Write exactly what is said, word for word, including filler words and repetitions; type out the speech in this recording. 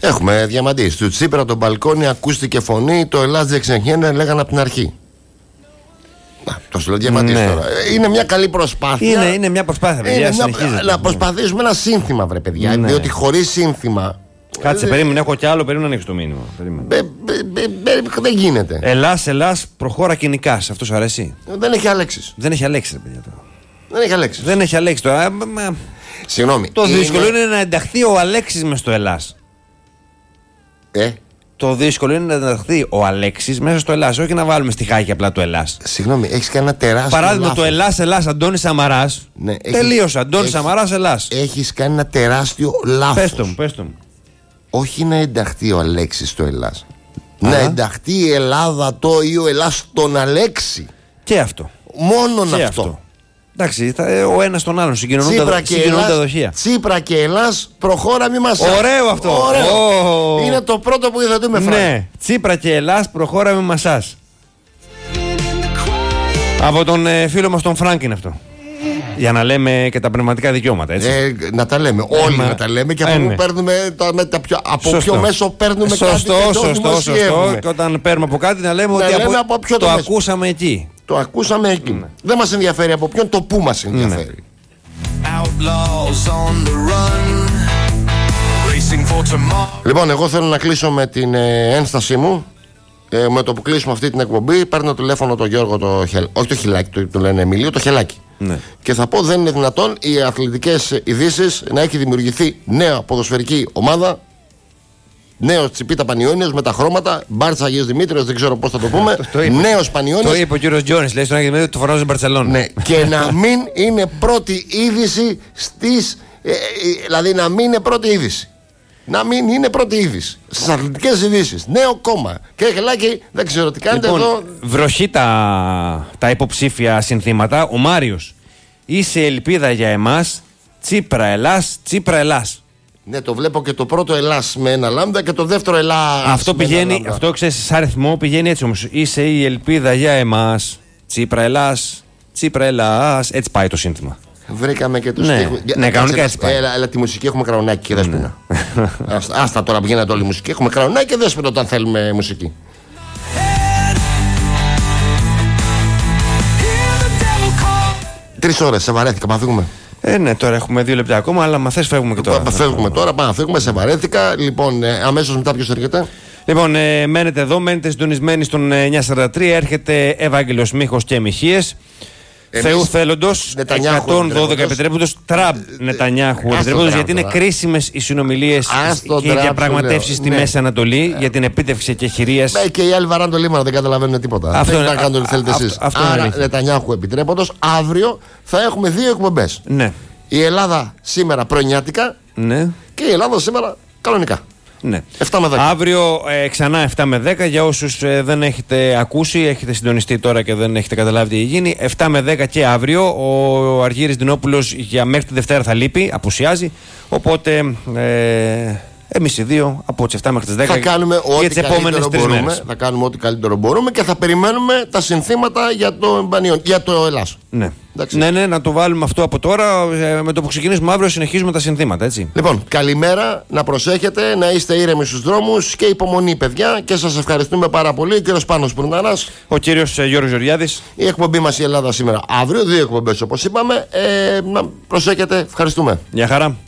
Έχουμε διαμαντή. Του Τσίπρα το μπαλκόνι ακούστηκε φωνή. Το Ελλάς δεν ξεχνιέται, λέγανε από την αρχή. Να, το σου λέω διαμαντή Ναι. τώρα. Είναι μια καλή προσπάθεια. Είναι, είναι μια προσπάθεια, παιδιά. Είναι μια... Να προσπαθήσουμε ένα σύνθημα, βρε παιδιά. Ναι. Διότι χωρίς σύνθημα. Κάτσε, περίμενε, έχω κι άλλο, περίμενε να ανοίξει το μήνυμα. Ε, ε, ε, ε, δεν γίνεται. Ελλάς, Ελλάς, προχώρα κοινικάς. Αυτό σου αρέσει? Δεν έχει αλέξεις. Δεν έχει αλέξει, ρε παιδιά. Τώρα. Δεν έχει αλέξεις. Δεν έχει αλέξει τώρα. Α, μα... Συγγνώμη. Το είναι... δύσκολο είναι να ενταχθεί ο Αλέξης μες στο Ελλάς. Ε, Το δύσκολο είναι να ενταχθεί ο Αλέξης μέσα στο Ελλάς. Όχι να βάλουμε στιχάκι απλά το Ελλάς. συγγνώμη, έχεις κάνει ένα τεράστιο. Παράδειγμα, λάθος. το Ελλάς, Ελλάς, Αντώνης Σαμαράς. Ναι, τελείωσε. έχεις- Αντώνης έχεις- Σαμαράς, Ελλάς. Έχεις κάνει ένα τεράστιο λάθος. Πες το μου, πες το μου. Όχι να ενταχθεί ο Αλέξης στο Ελλάς. Αλλά. Να ενταχθεί η Ελλάδα το ή ο Ελλάς στον Αλέξη. Και αυτό. Μόνον Και αυτό. αυτό. Εντάξει, θα, ε, ο ένας τον άλλον συγκοινωνούν Τσίπρα τα, και, συγκοινωνούν τα Ελλάς, δοχεία. Τσίπρα και Ελλάς, προχώρα μη μας. Ωραίο αυτό. Ωραίο. Ω. Είναι το πρώτο που υιοθετούμε, Φράνκ. Ναι, Τσίπρα και Ελλάς, προχώρα με μασάς. Από τον ε, φίλο μας τον Φράνκ είναι αυτό. Για να λέμε και τα πνευματικά δικαιώματα, έτσι. Ε, να τα λέμε. Όλοι μα- να τα λέμε και από ε, πού ναι. παίρνουμε τα, με τα πιο, από Σωστό. ποιο μέσο παίρνουμε Σωστό, κάτι και το σωστό, σωστό. δημοσιεύουμε. Και όταν παίρνουμε από κάτι να λέμε Να ότι λέμε από, από ποιο το το μέσο. ακούσαμε εκεί. Το ακούσαμε εκεί. Δεν μας ενδιαφέρει από ποιον, το πού μας ενδιαφέρει. Outlaws on the run, racing for tomorrow. Λοιπόν, εγώ θέλω να κλείσω με την ε, ένστασή μου. Ε, με το που κλείσουμε αυτή την εκπομπή, παίρνω τηλέφωνο τον Γιώργο, το χελ... όχι το Χιλάκι, το, το λένε Εμίλιο, το Χελάκι. Ναι. Και θα πω, δεν είναι δυνατόν οι αθλητικές ειδήσεις να έχει δημιουργηθεί νέα ποδοσφαιρική ομάδα. Νέο Τσιπίτα Πανιόνιος με τα χρώματα. Μπάρτσα Αγίας Δημήτριος, δεν ξέρω πώς θα το πούμε. Το είπε. Νέος Πανιόνιος. Το είπε ο κύριος Τζόνης, λέει στον Άγιο Δημήτρη, το φοράω στην Μπαρτσελόνα. Ναι, και να μην είναι πρώτη είδηση στις. Ε, ε, δηλαδή να μην είναι πρώτη είδηση. Να μην είναι πρώτη είδηση. Στις αθλητικές ειδήσεις. Νέο κόμμα. Και Χελάκι, δεν ξέρω τι κάνετε Λοιπόν, εδώ. βροχή τα, τα υποψήφια συνθήματα. Ο Μάριος, είσαι ελπίδα για εμάς. Τσίπρα Ελλάς, Τσίπρα Ελλάς. Ναι, το βλέπω και το πρώτο Ελλάς με ένα λάμδα και το δεύτερο Ελλάς. Αυτό με ένα πηγαίνει, λάμδα. αυτό ξέρεις, σαν αριθμό πηγαίνει έτσι όμως. Είσαι η ελπίδα για εμάς. Τσίπρα Ελλάς, Τσίπρα Ελλάς. Έτσι πάει το σύνθημα. Βρήκαμε και τους Ναι, στίχους. Για- ναι, κανονικά κάτσε, έτσι πάει. Έλα, έλα, τη μουσική έχουμε κραουνάκι και δέσποινα. Άστα, άστα τώρα που γίνεται όλη η μουσική. Έχουμε κραουνάκι και δέσποινα όταν θέλουμε μουσική. Τρεις ώρες, σε βαρέθηκα, πάμε να φύγουμε. Ε, ναι, τώρα έχουμε δύο λεπτά ακόμα, αλλά μα θες φεύγουμε και τώρα. Πα- Φεύγουμε τώρα, πάμε να φύγουμε, σε βαρέθηκα. Λοιπόν, ε, αμέσως μετά ποιος έρχεται. Λοιπόν, ε, μένετε εδώ, μένετε συντονισμένοι στον ε, εννιακόσια σαράντα τρία. Έρχεται Ευάγγελος Μίχος και Μιχίες. Εμείς, Θεού θέλοντος, Νετανιάχου εκατόν δώδεκα επιτρέποντος. επιτρέποντος, Τραμπ Νετανιάχου Άστο επιτρέποντος, Τραμπ γιατί είναι τώρα. κρίσιμες οι συνομιλίες Άστο και οι Τραμπ, διαπραγματεύσεις σου στη λέω. Μέση Ναι. Ανατολή για την επίτευξη εκεχηρίας. Ναι, και οι άλλοι βαράνε το λίμανο, δεν καταλαβαίνουν τίποτα. Αυτό δεν είναι- θα κάνουν ό,τι α- θέλετε α- εσείς. αυτό είναι Άρα, αλήθεια. Νετανιάχου επιτρέποντος, αύριο θα έχουμε δύο εκπομπές. Ναι, Η Ελλάδα σήμερα πρωινιάτικα ναι. και η Ελλάδα σήμερα κανονικά. Ναι. εφτά με δέκα. Αύριο ε, ξανά εφτά με δέκα για όσους ε, δεν έχετε ακούσει, έχετε συντονιστεί τώρα και δεν έχετε καταλάβει τι έχει γίνει. εφτά με δέκα και αύριο. Ο Αργύρης Δινόπουλος για μέχρι τη Δευτέρα θα λείπει, απουσιάζει. Οπότε ε, εμείς οι δύο από τις εφτά μέχρι τις δέκα Θα κάνουμε για ό,τι τις επόμενες καλύτερο τρεις μπορούμε. μέρες. Θα κάνουμε ό,τι καλύτερο μπορούμε και θα περιμένουμε τα συνθήματα για το, Μπανιόν, για το Ελλάς. Ναι. Εντάξει. ναι, ναι, να το βάλουμε αυτό από τώρα. Ε, με το που ξεκινήσουμε αύριο συνεχίζουμε τα συνθήματα, έτσι. Λοιπόν, καλημέρα, να προσέχετε, να είστε ήρεμοι στους δρόμους και υπομονή, παιδιά. Και σας ευχαριστούμε πάρα πολύ. Ο κύριος Πάνος Πουρναράς. Ο κύριος ε, Γιώργος Γεωργιάδης. Η εκπομπή μας η Ελλάδα σήμερα αύριο, δύο εκπομπές όπως είπαμε. Ε, να προσέχετε, ευχαριστούμε. Γεια χαρά.